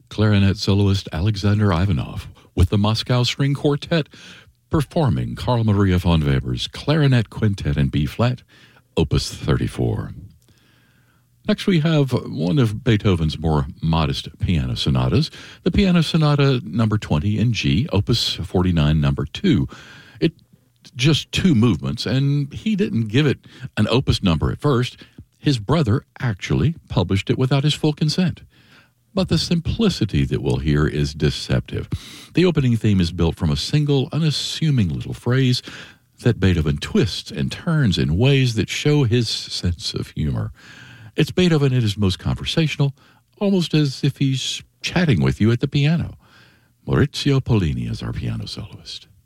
clarinet soloist Alexander Ivanov with the Moscow String Quartet performing Carl Maria von Weber's Clarinet Quintet in B-flat, Opus 34. Next we have one of Beethoven's more modest piano sonatas, the Piano Sonata number 20 in G, Opus 49 number 2. It's just two movements, and he didn't give it an opus number at first. His brother actually published it without his full consent. But the simplicity that we'll hear is deceptive. The opening theme is built from a single, unassuming little phrase that Beethoven twists and turns in ways that show his sense of humor. It's Beethoven at his most conversational, almost as if he's chatting with you at the piano. Maurizio Pollini is our piano soloist.